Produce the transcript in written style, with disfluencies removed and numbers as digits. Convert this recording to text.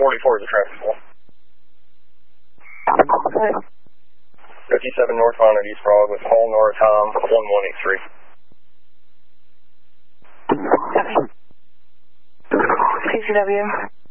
44 is a traffic call. Okay. 57 northbound at East Broad with Paul Nora Tom 1183. Copy. PCW.